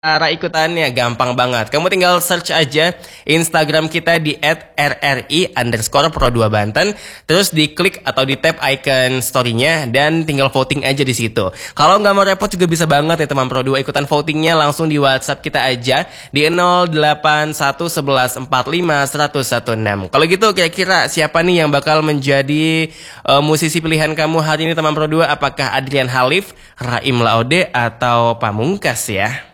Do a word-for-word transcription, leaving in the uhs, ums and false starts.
Cara ikutannya gampang banget. Kamu tinggal search aja Instagram kita di et r r i underscore pro dua Banten. Terus diklik atau di tap icon story-nya dan tinggal voting aja di situ. Kalau nggak mau repot juga bisa banget ya teman Pro dua ikutan votingnya langsung di WhatsApp kita aja di nol delapan satu satu satu empat lima satu satu enam. Kalau gitu kira-kira siapa nih yang bakal menjadi uh, musisi pilihan kamu hari ini teman Pro dua? Apakah Adrian Halif, Raim Laode atau Pamungkas ya?